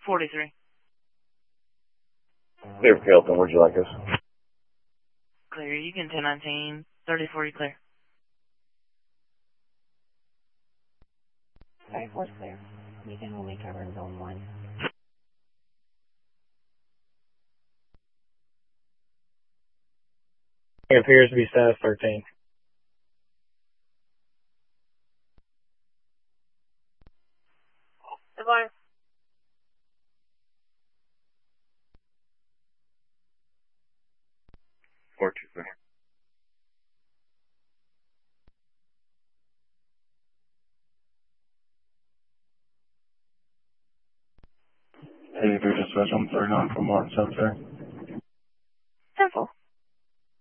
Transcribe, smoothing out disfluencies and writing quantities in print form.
43. Clear for Hilton, where'd you like us? Clear. You can 1019. 3040 clear. 34's clear. You can only cover zone 1. It appears to be status 13. Good morning. Clear. Hey, they're dispatch on 39 from Martin, 7 sir.